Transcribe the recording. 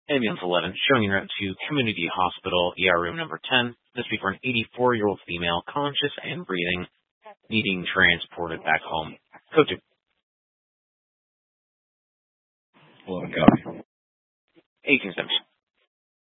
Ambulance 11, showing en route to Community Hospital, ER room number 10. This will be for an 84-year-old female, conscious and breathing, needing transported back home. Code 2. 11 copy. 18 steps.